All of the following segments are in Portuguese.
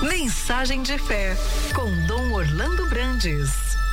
Mensagem de fé, com Dom Orlando Brandes.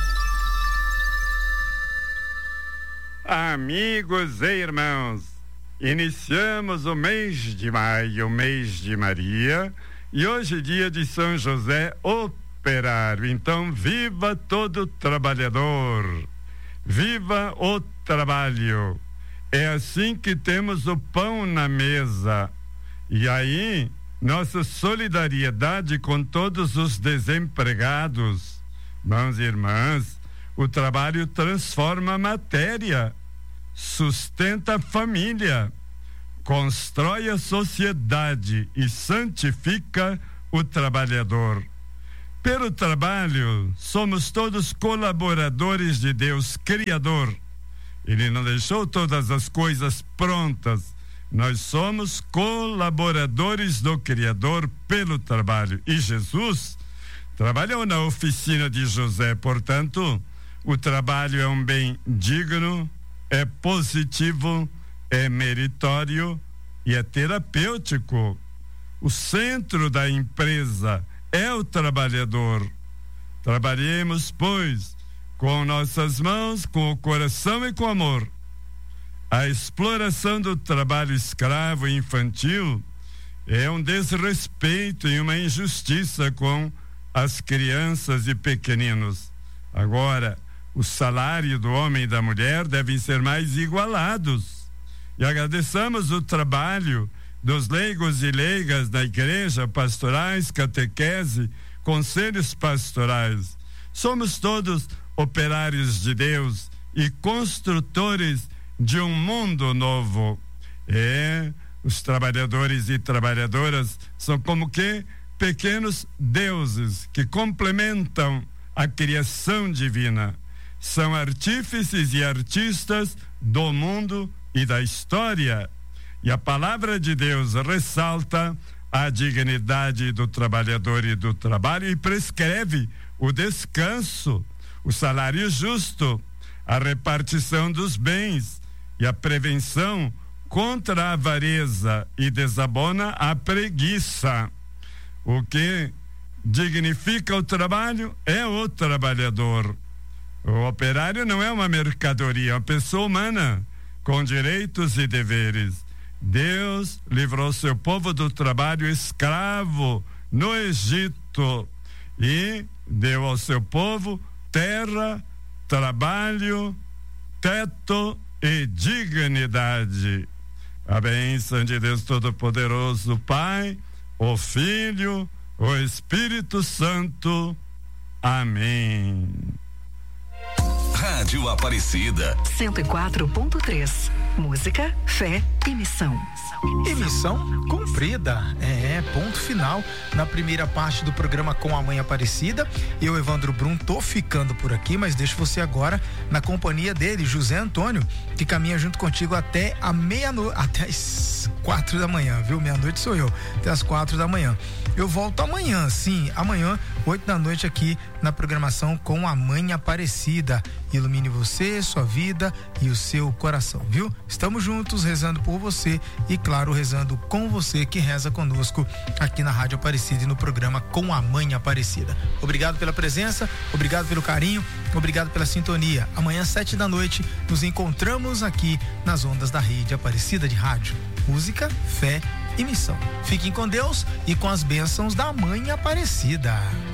Amigos e irmãos, iniciamos o mês de maio, o mês de Maria, e hoje é dia de São José Operário. Então, viva todo trabalhador, viva o trabalho. É assim que temos o pão na mesa. E aí, nossa solidariedade com todos os desempregados. Irmãos e irmãs, o trabalho transforma a matéria, sustenta a família, constrói a sociedade e santifica o trabalhador. Pelo trabalho, somos todos colaboradores de Deus Criador. Ele não deixou todas as coisas prontas. Nós somos colaboradores do Criador pelo trabalho. E Jesus trabalhou na oficina de José, portanto, o trabalho é um bem digno, é positivo, é meritório e é terapêutico. O centro da empresa é o trabalhador. Trabalhemos, pois, com nossas mãos, com o coração e com amor. A exploração do trabalho escravo e infantil é um desrespeito e uma injustiça com as crianças e pequeninos. Agora, o salário do homem e da mulher devem ser mais igualados. E agradeçamos o trabalho dos leigos e leigas da igreja, pastorais, catequese, conselhos pastorais. Somos todos operários de Deus e construtores de um mundo novo. Os trabalhadores e trabalhadoras são como que pequenos deuses que complementam a criação divina. São artífices e artistas do mundo e da história. E a palavra de Deus ressalta a dignidade do trabalhador e do trabalho e prescreve o descanso, o salário justo, a repartição dos bens e a prevenção contra a avareza e desabona a preguiça. O que dignifica o trabalho é o trabalhador. O operário não é uma mercadoria, é uma pessoa humana com direitos e deveres. Deus livrou seu povo do trabalho escravo no Egito e deu ao seu povo terra, trabalho, teto e dignidade. A bênção de Deus Todo-Poderoso, Pai, o Filho, o Espírito Santo. Amém. Rádio Aparecida 104.3. Música, fé e missão. E missão cumprida. Ponto final na primeira parte do programa Com a Mãe Aparecida. Eu, Evandro Brum, tô ficando por aqui, mas deixo você agora na companhia dele, José Antônio, que caminha junto contigo até a meia-noite, até as 4 da manhã, viu? Meia-noite sou eu, até as 4 da manhã. Eu volto amanhã, sim, amanhã, 8 da noite aqui na programação Com a Mãe Aparecida. Ilumine você, sua vida e o seu coração, viu? Estamos juntos rezando por você e, claro, rezando com você que reza conosco aqui na Rádio Aparecida e no programa Com a Mãe Aparecida. Obrigado pela presença, obrigado pelo carinho, obrigado pela sintonia. Amanhã, 7 da noite, nos encontramos aqui nas ondas da Rede Aparecida de Rádio. Música, fé e missão. Fiquem com Deus e com as bênçãos da Mãe Aparecida.